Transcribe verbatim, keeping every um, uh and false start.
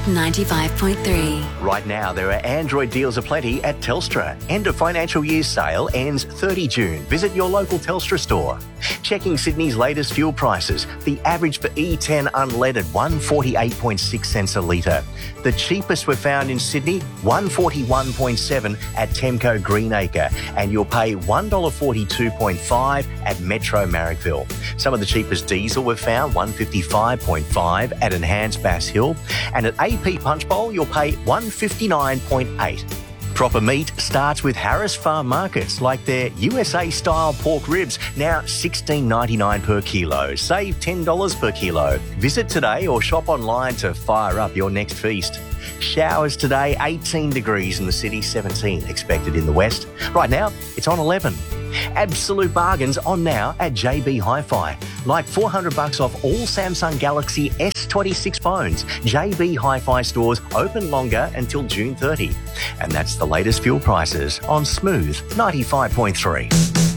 ninety-five point three. Right now, there are Android deals aplenty at Telstra. End of financial year sale ends thirtieth of June. Visit your local Telstra store. Checking Sydney's latest fuel prices. The average for E ten unleaded, one forty-eight point six cents a litre. The cheapest we've found in Sydney, one forty-one point seven at Temco Greenacre. And you'll pay one forty-two point five at Metro Marrickville. Some of the cheapest diesel we've found, one fifty-five point five at Enhanced Bass Hill. And at A P Punchbowl, you'll pay one fifty-nine point eight. Proper meat starts with Harris Farm Markets, like their U S A-style pork ribs, now sixteen ninety-nine per kilo. Save ten dollars per kilo. Visit today or shop online to fire up your next feast. Showers today, eighteen degrees in the city, seventeen expected in the west. Right now, it's on eleven. Absolute bargains on now at J B Hi-Fi. Like four hundred bucks off all Samsung Galaxy S twenty-six phones. J B Hi-Fi stores open longer until June thirtieth. And that's the latest fuel prices on Smooth ninety-five point three.